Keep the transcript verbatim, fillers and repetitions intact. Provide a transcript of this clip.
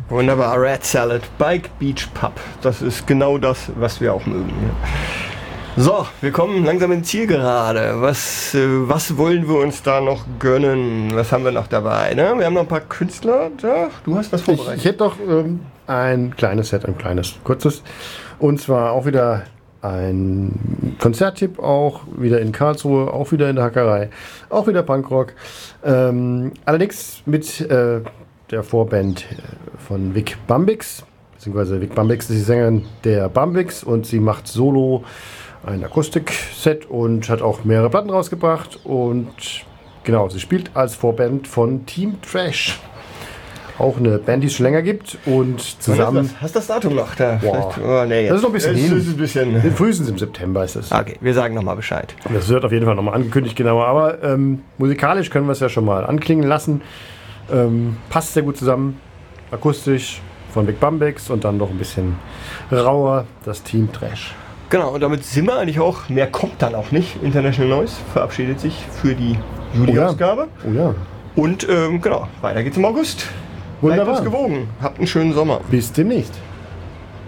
Wunderbar, Red Salad, Bike Beach Pub. Das ist genau das, was wir auch mögen. Ja. So, wir kommen langsam ins Ziel gerade. Was, äh, was wollen wir uns da noch gönnen? Was haben wir noch dabei? Ne? Wir haben noch ein paar Künstler da. Du hast was vorbereitet. Ich, ich hätte doch ähm, ein kleines Set, ein kleines, kurzes. Und zwar auch wieder ein Konzerttipp, auch wieder in Karlsruhe, auch wieder in der Hackerei, auch wieder Punkrock. Ähm, allerdings mit äh, der Vorband von Vic Bambix, beziehungsweise Vic Bambix ist die Sängerin der Bambix und sie macht solo ein Akustikset und hat auch mehrere Platten rausgebracht. Und genau, sie spielt als Vorband von Team Trash. Auch eine Band, die es schon länger gibt und zusammen... Hast du das Datum noch? Da oh, nee, das ist noch ein bisschen hin. Ist ein bisschen frühestens im September ist es. Okay, wir sagen nochmal Bescheid. Das wird auf jeden Fall nochmal angekündigt, genauer. Aber ähm, musikalisch können wir es ja schon mal anklingen lassen. Ähm, passt sehr gut zusammen. Akustisch von Vic Bambix und dann noch ein bisschen rauer, das Team Trash. Genau, und damit sind wir eigentlich auch, mehr kommt dann auch nicht. International Noise verabschiedet sich für die Juli-Ausgabe. Oh ja. Oh ja. Und ähm, genau, weiter geht's im August. Wunderbar. Bleibt uns gewogen. Habt einen schönen Sommer. Bis demnächst.